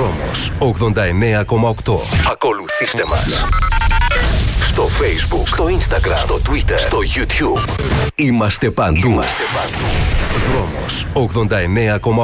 Δρόμος 89,8. Ακολουθήστε μας στο Facebook, στο Instagram, στο Twitter, στο YouTube. Είμαστε παντού. Δρόμος 89,8.